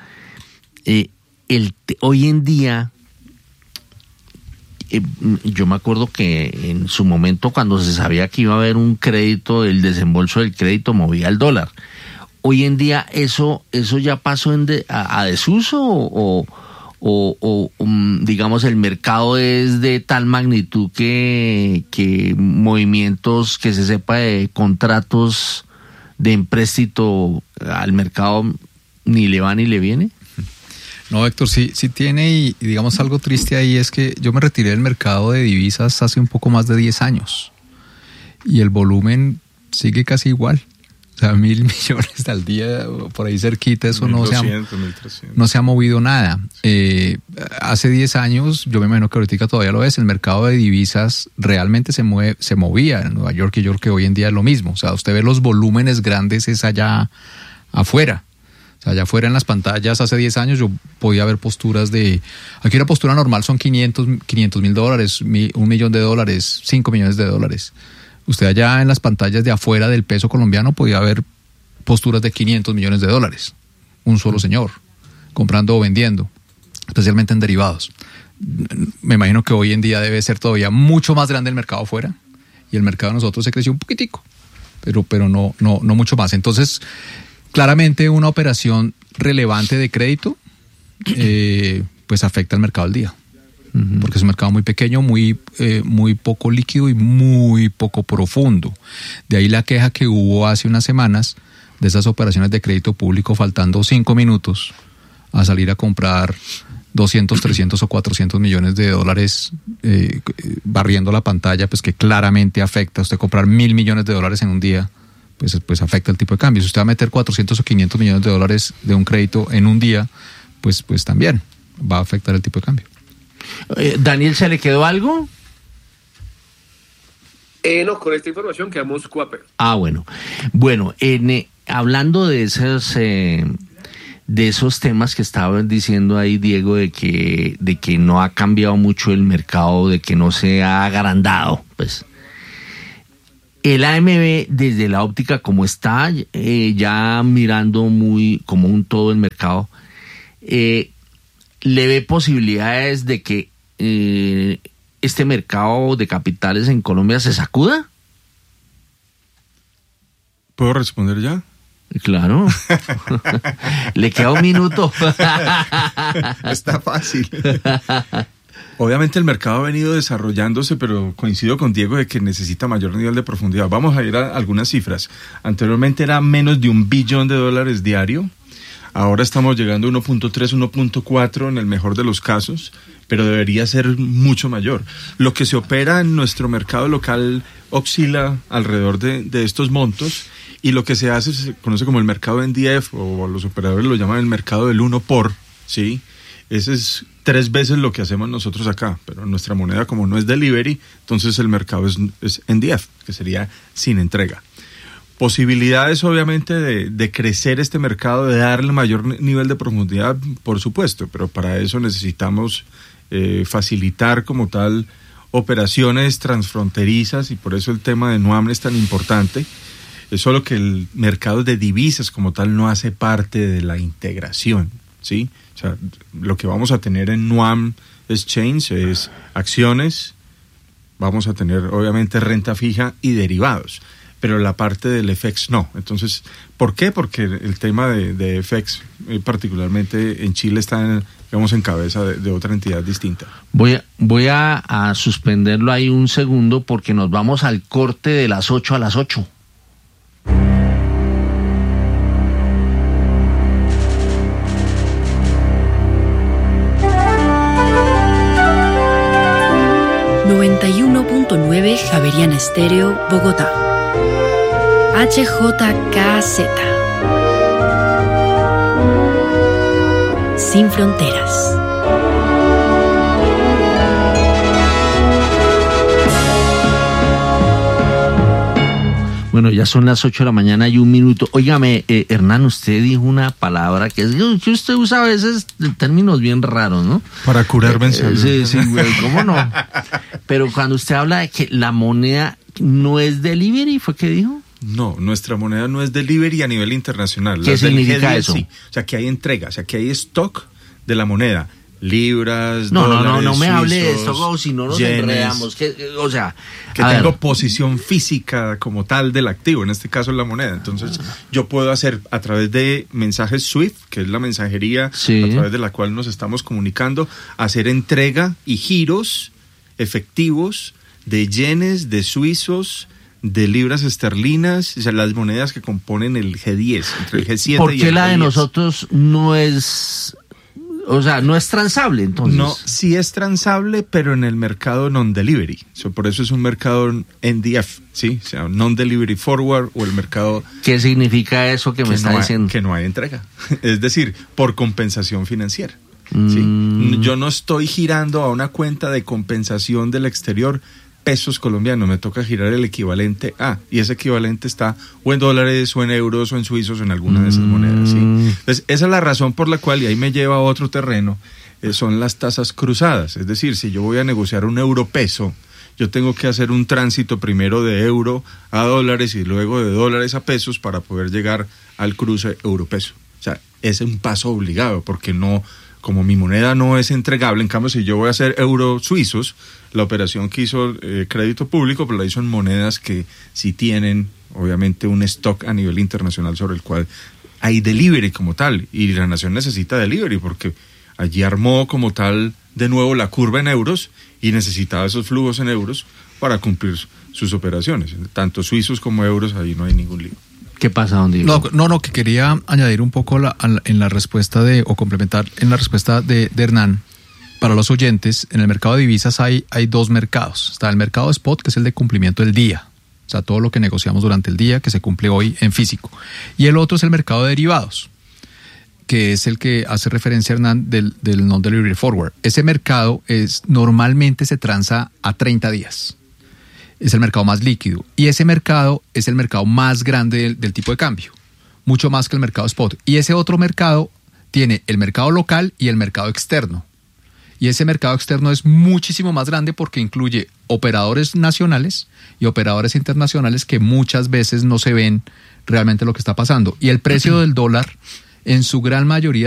hoy en día, yo me acuerdo que en su momento cuando se sabía que iba a haber un crédito, el desembolso del crédito movía el dólar. Hoy en día eso ya pasó a desuso o digamos el mercado es de tal magnitud que movimientos que se sepa de contratos de empréstito al mercado ni le va ni le viene. No, Héctor, sí tiene, y digamos algo triste ahí es que yo me retiré del mercado de divisas hace un poco más de 10 años y el volumen sigue casi igual. O sea, 1.000 millones al día, por ahí cerquita, eso 1.200, no se ha movido nada. Hace 10 años, yo me imagino que ahorita todavía lo es, el mercado de divisas realmente se movía en Nueva York y yo creo que hoy en día es lo mismo. O sea, usted ve los volúmenes grandes es allá afuera. O sea, allá afuera en las pantallas hace 10 años yo podía ver posturas aquí una postura normal son $500,000, $1 millón, $5 millones. Usted allá en las pantallas de afuera del peso colombiano podía ver posturas de $500 millones. Un solo señor, comprando o vendiendo, especialmente en derivados. Me imagino que hoy en día debe ser todavía mucho más grande el mercado afuera y el mercado de nosotros se creció un poquitico, pero no mucho más. Entonces, claramente una operación relevante de crédito, pues afecta al mercado al día. Porque es un mercado muy pequeño, muy poco líquido y muy poco profundo. De ahí la queja que hubo hace unas semanas de esas operaciones de crédito público faltando 5 minutos a salir a comprar 200, 300 o 400 millones de dólares barriendo la pantalla, pues que claramente afecta. Usted comprar 1.000 millones de dólares en un día, pues afecta el tipo de cambio. Si usted va a meter 400 o 500 millones de dólares de un crédito en un día, pues también va a afectar el tipo de cambio. Daniel, ¿se le quedó algo? No, con esta información quedamos cuape. Bueno, hablando de esos temas que estaban diciendo ahí, Diego, de que no ha cambiado mucho el mercado, de que no se ha agrandado, pues el AMB desde la óptica como está, ya mirando muy como un todo el mercado, ¿le ve posibilidades de que este mercado de capitales en Colombia se sacuda? ¿Puedo responder ya? Claro. Le queda un minuto. Está fácil. Obviamente el mercado ha venido desarrollándose, pero coincido con Diego de que necesita mayor nivel de profundidad. Vamos a ir a algunas cifras. Anteriormente era menos de $1 billón diario. Ahora estamos llegando a 1.3, 1.4 en el mejor de los casos, pero debería ser mucho mayor. Lo que se opera en nuestro mercado local oscila alrededor de estos montos, y lo que se hace se conoce como el mercado NDF, o los operadores lo llaman el mercado del 1 por, ¿sí? Ese es 3 veces lo que hacemos nosotros acá, pero nuestra moneda, como no es delivery, entonces el mercado es NDF, que sería sin entrega. Posibilidades, obviamente, de crecer este mercado, de darle mayor nivel de profundidad, por supuesto, pero para eso necesitamos facilitar como tal operaciones transfronterizas, y por eso el tema de NUAM es tan importante. Es solo que el mercado de divisas como tal no hace parte de la integración, ¿sí? O sea, lo que vamos a tener en NUAM Exchange es acciones, vamos a tener obviamente renta fija y derivados, pero la parte del FX no. Entonces, ¿por qué? Porque el tema de FX, particularmente en Chile, está en cabeza de otra entidad distinta. Voy a suspenderlo ahí un segundo porque nos vamos al corte de las 8 a las 8. Javeriana Estéreo, Bogotá. HJKZ. Sin fronteras. Bueno, ya son las 8 de la mañana y 1 minuto. Óigame, Hernán, usted dijo una palabra que usted usa a veces términos bien raros, ¿no? Para curar vencerlo. Sí, güey, ¿cómo no? Pero cuando usted habla de que la moneda no es delivery, ¿fue que dijo? No, nuestra moneda no es delivery a nivel internacional. ¿Qué significa eso? Sí. O sea, que hay entrega, o sea, que hay stock de la moneda. Libras, no dólares, me hable de suizos, esto, si no nos yenes, enredamos. Que tengo posición física como tal del activo, en este caso es la moneda. Entonces, yo puedo hacer a través de mensajes SWIFT, que es la mensajería a través de la cual nos estamos comunicando, hacer entrega y giros efectivos de yenes, de suizos, de libras esterlinas, o sea, las monedas que componen el G10, entre el G7 ¿Por y qué el la G10? de nosotros no es... O sea, no es transable, entonces. No, sí es transable, pero en el mercado non-delivery. Por eso es un mercado NDF, ¿sí? O sea, non-delivery forward, o el mercado... ¿Qué significa eso que me está diciendo? Que no hay entrega. Es decir, por compensación financiera. ¿Sí? Yo no estoy girando a una cuenta de compensación del exterior pesos colombianos, me toca girar el equivalente a, y ese equivalente está o en dólares, o en euros, o en suizos, o en alguna de esas monedas, ¿sí? Entonces, esa es la razón por la cual, y ahí me lleva a otro terreno, son las tasas cruzadas. Es decir, si yo voy a negociar un euro-peso, yo tengo que hacer un tránsito primero de euro a dólares y luego de dólares a pesos para poder llegar al cruce euro-peso. O sea, es un paso obligado, porque no... Como mi moneda no es entregable, en cambio, si yo voy a hacer euros suizos, la operación que hizo Crédito Público, pues la hizo en monedas que sí tienen, obviamente, un stock a nivel internacional sobre el cual hay delivery como tal, y la nación necesita delivery, porque allí armó como tal de nuevo la curva en euros y necesitaba esos flujos en euros para cumplir sus operaciones. Tanto suizos como euros, ahí no hay ningún lío. ¿Qué pasa, don Diego? No, que quería añadir un poco en la respuesta o complementar en la respuesta de Hernán. Para los oyentes, en el mercado de divisas hay dos mercados. Está el mercado spot, que es el de cumplimiento del día. O sea, todo lo que negociamos durante el día, que se cumple hoy en físico. Y el otro es el mercado de derivados, que es el que hace referencia Hernán del non-delivery forward. Ese mercado normalmente se transa a 30 días. Es el mercado más líquido. Y ese mercado es el mercado más grande del tipo de cambio. Mucho más que el mercado spot. Y ese otro mercado tiene el mercado local y el mercado externo. Y ese mercado externo es muchísimo más grande porque incluye operadores nacionales y operadores internacionales que muchas veces no se ven realmente lo que está pasando. Y el precio del dólar, en su gran mayoría,